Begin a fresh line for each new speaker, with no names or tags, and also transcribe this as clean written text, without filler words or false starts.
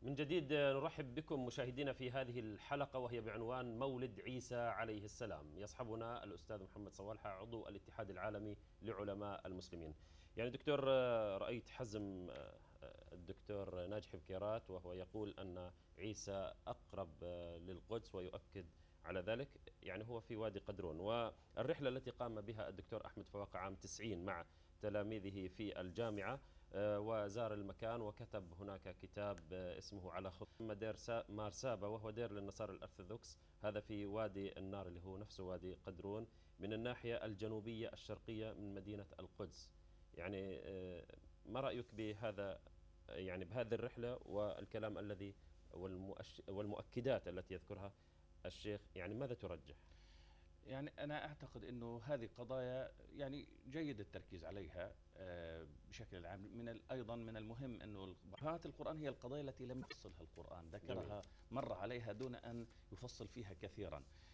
من جديد نرحب بكم مشاهدينا في هذه الحلقة وهي بعنوان مولد عيسى عليه السلام. يصحبنا الأستاذ محمد صوالحة عضو الاتحاد العالمي لعلماء المسلمين. يعني دكتور، رأيت حزم الدكتور ناجح بكيرات وهو يقول أن عيسى أقرب للقدس ويؤكد على ذلك. يعني هو في وادي قدرون، والرحلة التي قام بها الدكتور أحمد فواقع عام 90 مع تلاميذه في الجامعة، وزار المكان وكتب هناك كتاب اسمه على خط دير مارسابا، وهو دير للنصارى الأرثوذكس. هذا في وادي النار اللي هو نفسه وادي قدرون من الناحية الجنوبية الشرقية من مدينة القدس. يعني ما رأيك بهذا، يعني بهذه الرحلة والكلام الذي والمؤكدات التي يذكرها الشيخ؟ يعني ماذا ترجح؟
يعني أنا أعتقد أنه هذه قضايا يعني جيد التركيز عليها بشكل عام. أيضا من المهم أنه قراءة القرآن هي القضايا التي لم يفصلها القرآن، ذكرها مر عليها دون أن يفصل فيها كثيرا.